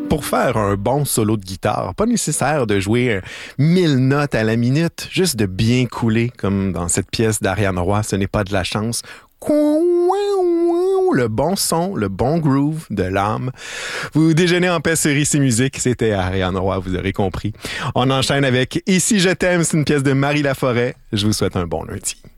Pour faire un bon solo de guitare, pas nécessaire de jouer 1000 notes à la minute, juste de bien couler, comme dans cette pièce d'Ariane Roy, ce n'est pas de la chance. Le bon son, le bon groove de l'âme. Vous déjeunez en paix sur Ici Musique, c'était Ariane Roy, vous aurez compris. On enchaîne avec Et si je t'aime, c'est une pièce de Marie Laforêt. Je vous souhaite un bon lundi.